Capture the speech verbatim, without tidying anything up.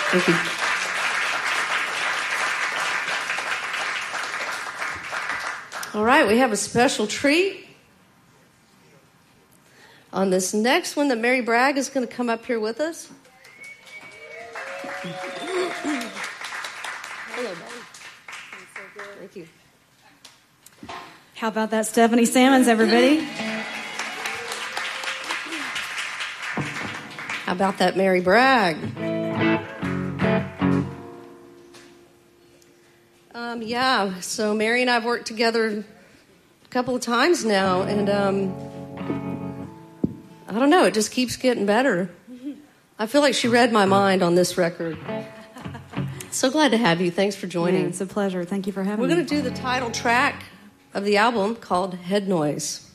Thank you. All right, we have a special treat on this next one that Mary Bragg is going to come up here with us. Hello, Betty. Thank you. How about that, Stephanie Sammons, everybody? How about that, Mary Bragg? Um, yeah, so Mary and I have worked together a couple of times now, and um, I don't know, it just keeps getting better. I feel like she read my mind on this record. So glad to have you. Thanks for joining. Yeah, it's a pleasure. Thank you for having We're me. going to do the title track of the album called Head Noise.